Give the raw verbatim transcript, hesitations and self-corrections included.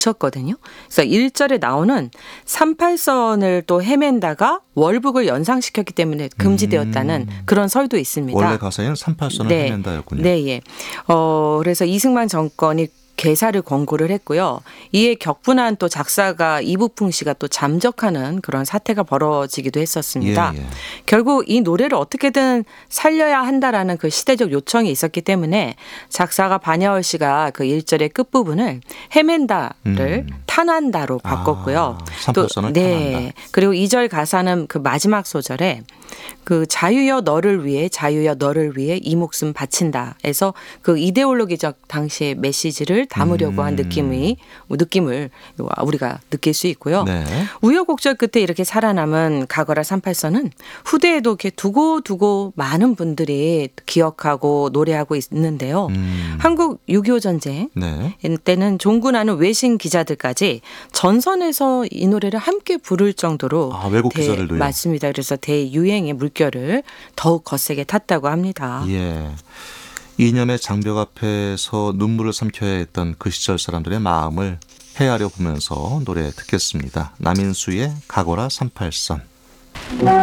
쳤거든요. 그래서 일 절에 나오는 삼팔선을 또 헤맨다가 월북을 연상시켰기 때문에 금지되었다는 음. 그런 설도 있습니다. 원래 가사에는 삼팔선을 네. 헤맨다였군요. 네, 예. 어, 그래서 이승만 정권이 개사를 권고를 했고요. 이에 격분한 또 작사가 이부풍 씨가 또 잠적하는 그런 사태가 벌어지기도 했었습니다. 예, 예. 결국 이 노래를 어떻게든 살려야 한다라는 그 시대적 요청이 있었기 때문에 작사가 반야월 씨가 그 일 절의 끝부분을 헤맨다를 음. 탄한다로 바꿨고요. 아, 삼팔선을 네. 탄한다. 그리고 이 절 가사는 그 마지막 소절에 그 자유여 너를 위해 자유여 너를 위해 이 목숨 바친다 해서 그 이데올로기적 당시의 메시지를 담으려고 한 음. 느낌이 느낌을 우리가 느낄 수 있고요. 네. 우여곡절 끝에 이렇게 살아남은 가거라 삼팔선은 후대에도 이렇게 두고 두고 많은 분들이 기억하고 노래하고 있는데요. 음. 한국 육이오 전쟁 네. 때는 종군하는 외신 기자들까지 전선에서 이 노래를 함께 부를 정도로 아, 외국 대- 기자들도요? 맞습니다. 그래서 대유행의 물결을 더욱 거세게 탔다고 합니다. 예. 이념의 장벽 앞에서 눈물을 삼켜야 했던 그 시절 사람들의 마음을 헤아려 보면서 노래 듣겠습니다. 남인수의 가거라 삼팔선.